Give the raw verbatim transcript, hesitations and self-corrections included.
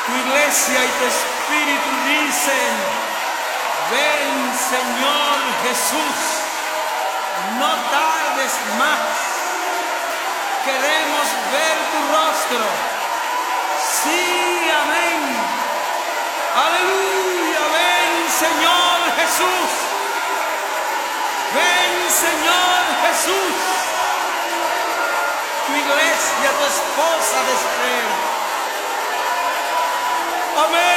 Tu iglesia y tu espíritu dicen: ven, Señor Jesús, no tardes más. Queremos ver tu rostro. Sí, amén. Aleluya, ven, Señor Jesús. Ven, Señor Jesús. Tu iglesia, tu esposa te espera. Amén.